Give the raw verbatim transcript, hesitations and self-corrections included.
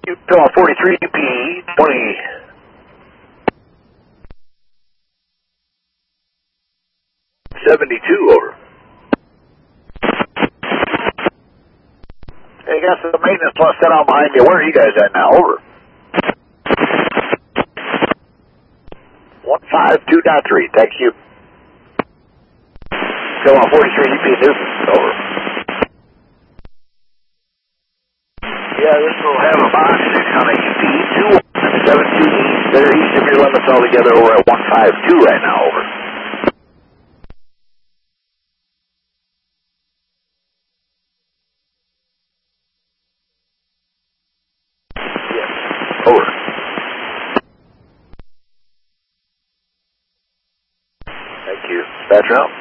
Utah forty-three P twenty. seventy-two, over. Hey, got some maintenance plus set out behind you. Where are you guys at now? Over. one five two point three, thank you. Go on forty-three E P Newton, over. Yeah, this will have a box on a E P two one seven two east. They're east of your limits altogether over at one five two right now, over. Yes, over. Thank you. Dispatch out.